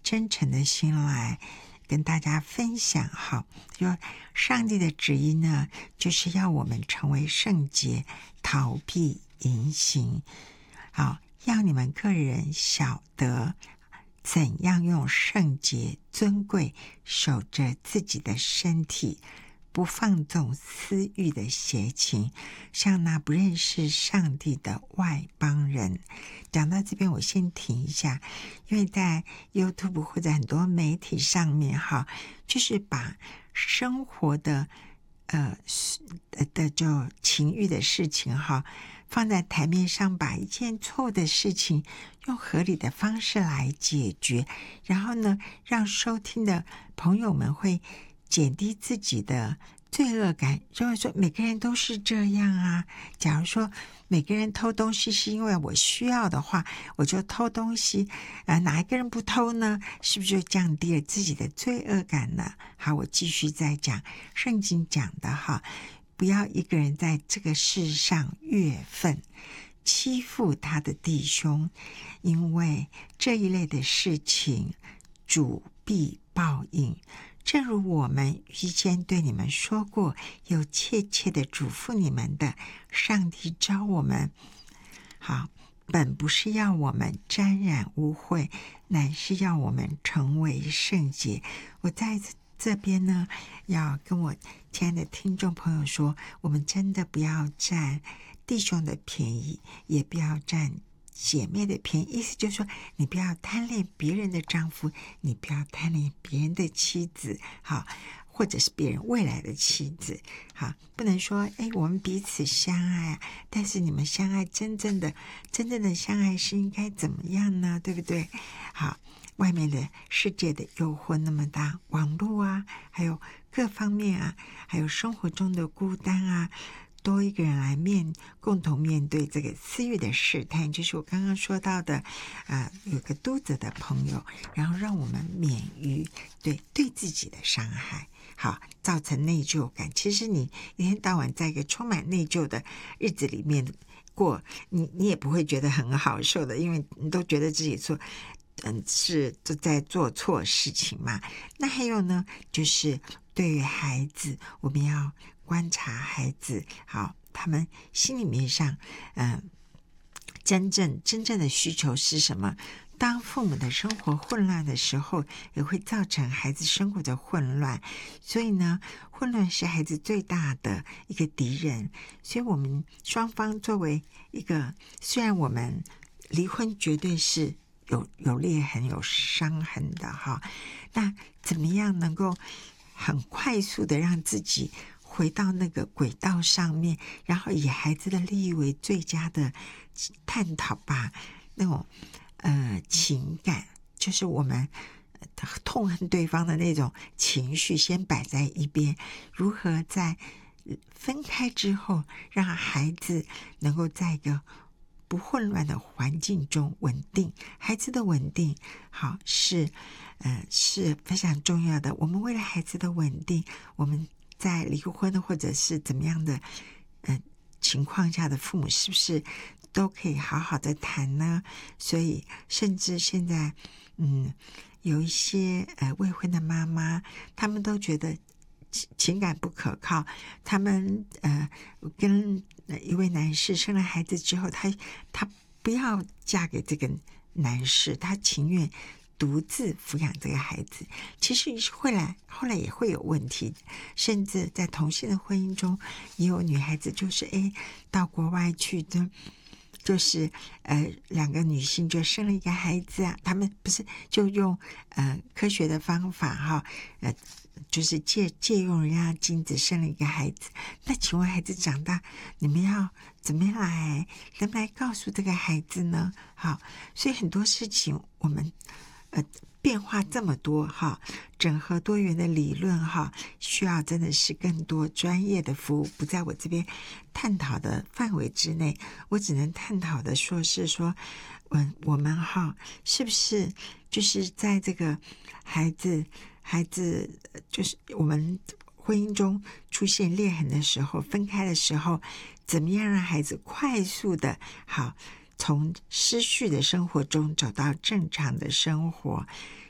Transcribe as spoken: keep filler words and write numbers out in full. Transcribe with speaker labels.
Speaker 1: 真诚的心来跟大家分享。好，说上帝的旨意呢，就是要我们成为圣洁，逃避淫行。好，要你们个人晓得怎样用圣洁尊贵守着自己的身体，不放纵私欲的邪情，像那不认识上帝的外邦人。讲到这边我先停一下，因为在 YouTube 或者很多媒体上面哈，就是把生活的呃的就情欲的事情哈放在台面上，把一件错的事情用合理的方式来解决，然后呢让收听的朋友们会减低自己的罪恶感，认为说每个人都是这样啊。假如说每个人偷东西是因为我需要的话，我就偷东西，呃，哪一个人不偷呢？是不是就降低了自己的罪恶感呢？好，我继续再讲圣经讲的哈，不要一个人在这个世上越分，欺负他的弟兄，因为这一类的事情主必报应。正如我们预先对你们说过，又切切的嘱咐你们的，上帝召我们，好，本不是要我们沾染污秽，乃是要我们成为圣洁。我在这边呢，要跟我亲爱的听众朋友说，我们真的不要占弟兄的便宜，也不要占姐妹的便宜，意思就是说，你不要贪恋别人的丈夫，你不要贪恋别人的妻子，好，或者是别人未来的妻子，好，不能说，哎，我们彼此相爱啊，但是你们相爱，真正的真正的相爱是应该怎么样呢？对不对？好，外面的世界的诱惑那么大，网络啊，还有各方面啊，还有生活中的孤单啊，多一个人来面共同面对这个私欲的试探，就是我刚刚说到的呃，有个肚子的朋友，然后让我们免于对对自己的伤害，好，造成内疚感。其实你一天到晚在一个充满内疚的日子里面过，你你也不会觉得很好受的，因为你都觉得自己做嗯是在做错事情嘛。那还有呢，就是对于孩子，我们要观察孩子，好，他们心里面上，嗯、呃，真正真正的需求是什么？当父母的生活混乱的时候，也会造成孩子生活的混乱。所以呢，混乱是孩子最大的一个敌人。所以我们双方作为一个，虽然我们离婚绝对是有有裂痕、有伤痕的哈，那怎么样能够很快速的让自己回到那个轨道上面，然后以孩子的利益为最佳的探讨吧。那种呃情感，就是我们痛恨对方的那种情绪先摆在一边，如何在分开之后让孩子能够在一个不混乱的环境中稳定。孩子的稳定好是呃是非常重要的。我们为了孩子的稳定，我们在离婚或者是怎么样的呃情况下的父母是不是都可以好好的谈呢？所以甚至现在嗯有一些呃未婚的妈妈，他们都觉得情感不可靠，他们呃跟一位男士生了孩子之后，他他不要嫁给这个男士，他情愿独自抚养这个孩子。其实后来后来也会有问题，甚至在同性的婚姻中，也有女孩子就是哎到国外去的。就是呃，两个女性就生了一个孩子啊，他们不是就用呃科学的方法哈，呃，就是借借用人家精子生了一个孩子。那请问孩子长大，你们要怎么样来能来告诉这个孩子呢？好，所以很多事情我们呃变化这么多哈，整合多元的理论哈，需要真的是更多专业的服务，不在我这边探讨的范围之内。我只能探讨的说是说，我我们哈是不是就是在这个孩子孩子就是我们婚姻中出现裂痕的时候，分开的时候，怎么样让孩子快速的好从失序的生活中走到正常的生活？